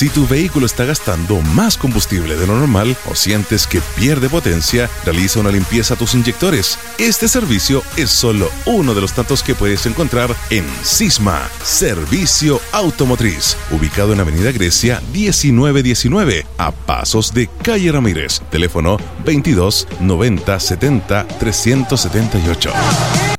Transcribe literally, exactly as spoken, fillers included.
Si tu vehículo está gastando más combustible de lo normal o sientes que pierde potencia, realiza una limpieza a tus inyectores. Este servicio es solo uno de los tantos que puedes encontrar en Sisma, Servicio Automotriz, ubicado en Avenida Grecia diecinueve diecinueve, a pasos de Calle Ramírez. Teléfono veintidós noventa setenta trescientos setenta y ocho.